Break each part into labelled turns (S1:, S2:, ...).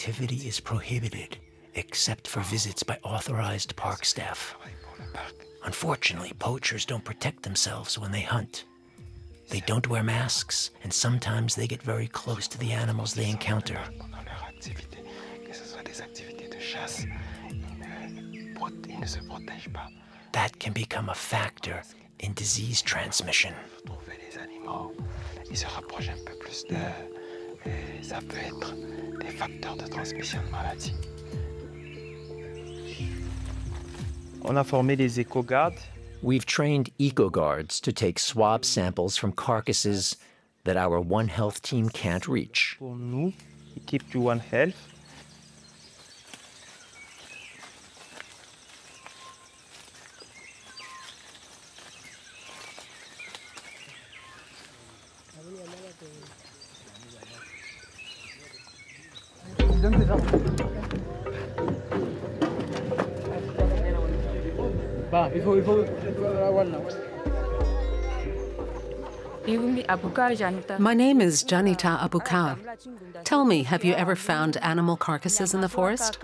S1: activity is prohibited, except for visits by authorized park staff. Unfortunately, poachers don't protect themselves when they hunt. They don't wear masks, and sometimes they get very close to the animals they encounter. That can become a factor in disease transmission.
S2: On a formé des éco-gardes.
S1: We've trained eco-guards to take swab samples from carcasses that our One Health team can't reach.
S2: Pour nous, équipe du One Health.
S3: My name is Janita Abukar. Tell me, have you ever found animal carcasses in the forest?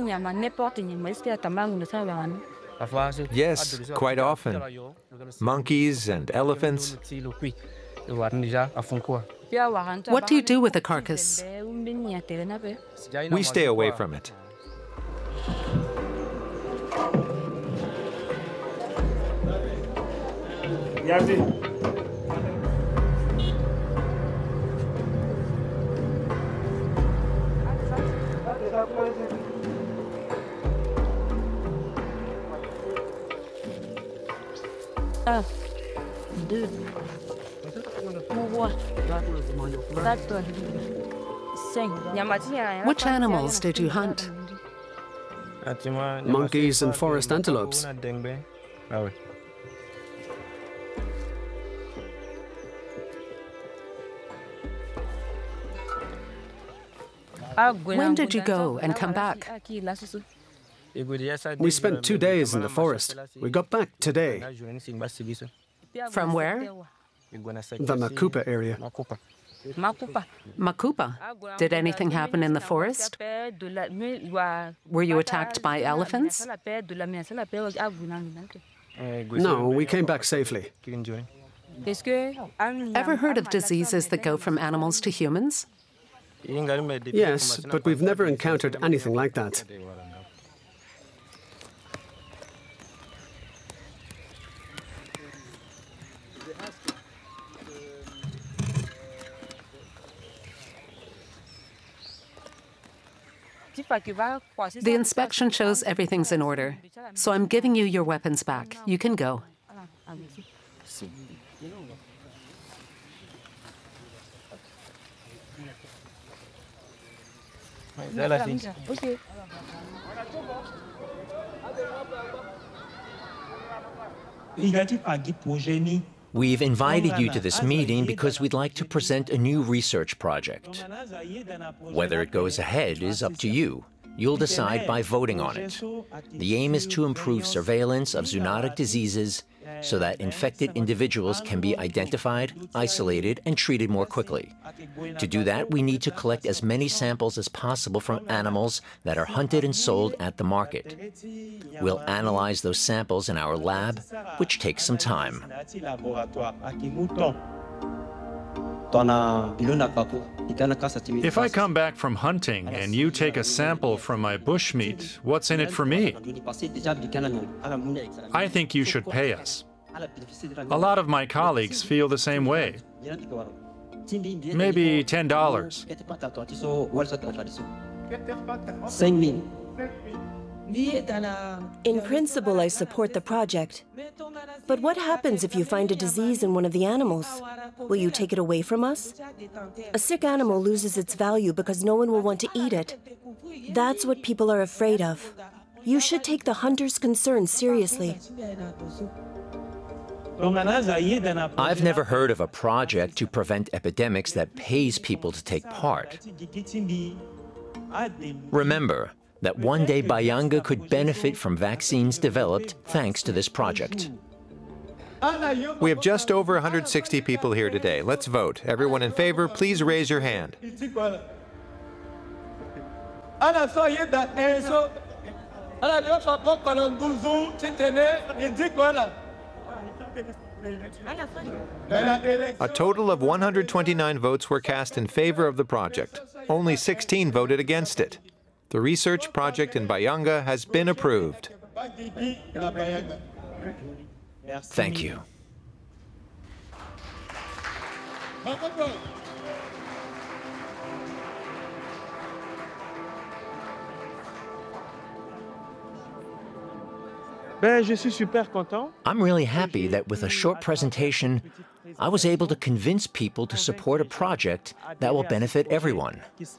S4: Yes, quite often. Monkeys and elephants.
S3: What do you do with the carcass?
S4: We stay away from it.
S3: Which animals did you hunt?
S5: Monkeys and forest antelopes.
S3: When did you go and come back?
S5: We spent 2 days in the forest. We got back today.
S3: From where?
S5: The Makupa area.
S3: Makupa. Did anything happen in the forest? Were you attacked by elephants?
S5: No, we came back safely.
S3: Ever heard of diseases that go from animals to humans?
S5: Yes, but we've never encountered anything like that.
S3: The inspection shows everything's in order, so I'm giving you your weapons back. You can go.
S1: We've invited you to this meeting because we'd like to present a new research project. Whether it goes ahead is up to you. You'll decide by voting on it. The aim is to improve surveillance of zoonotic diseases so that infected individuals can be identified, isolated, and treated more quickly. To do that, we need to collect as many samples as possible from animals that are hunted and sold at the market. We'll analyze those samples in our lab, which takes some time.
S6: If I come back from hunting and you take a sample from my bushmeat, what's in it for me? I think you should pay us. A lot of my colleagues feel the same way. Maybe $10.
S7: In principle, I support the project. But what happens if you find a disease in one of the animals? Will you take it away from us? A sick animal loses its value because no one will want to eat it. That's what people are afraid of. You should take the hunters' concerns seriously.
S1: I've never heard of a project to prevent epidemics that pays people to take part. Remember that one day Bayanga could benefit from vaccines developed thanks to this project.
S4: We have just over 160 people here today. Let's vote. Everyone in favor, please raise your hand. A total of 129 votes were cast in favor of the project. Only 16 voted against it. The research project in Bayanga has been approved.
S1: Thank you. I'm really happy that with a short presentation, I was able to convince people to support a project that will benefit everyone.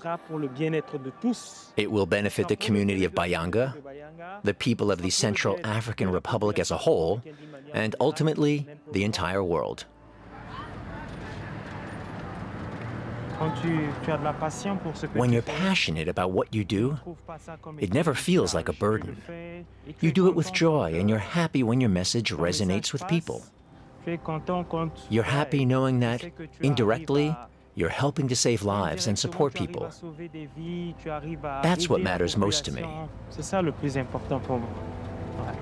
S1: It will benefit the community of Bayanga, the people of the Central African Republic as a whole, and ultimately, the entire world. When you're passionate about what you do, it never feels like a burden. You do it with joy, and you're happy when your message resonates with people. You're happy knowing that, indirectly, you're helping to save lives and support people. That's what matters most to me.